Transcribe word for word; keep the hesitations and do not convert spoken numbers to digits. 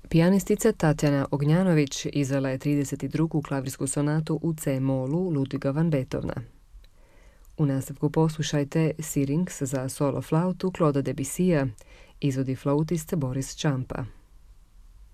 Pijanistica Tatjana Ognjanović izvela je trideset drugu klavirsku sonatu u C-molu Ludwiga van Beethovena. U nastavku poslušajte Syrinx za solo flautu Claude'a Debussya, izvodi flautist Boris Čampa.